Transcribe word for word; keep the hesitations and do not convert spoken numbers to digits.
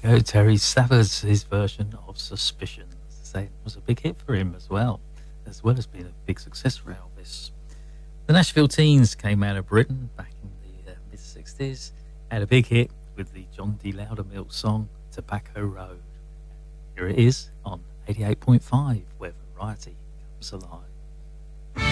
go, Terry Savage, his version of Suspicion. It was a big hit for him as well, as well as being a big success for Elvis. The Nashville Teens came out of Britain back in the uh, mid sixties, had a big hit with the John D. Loudermilk song Tobacco Road. Here it is on eighty-eight point five, where variety comes alive.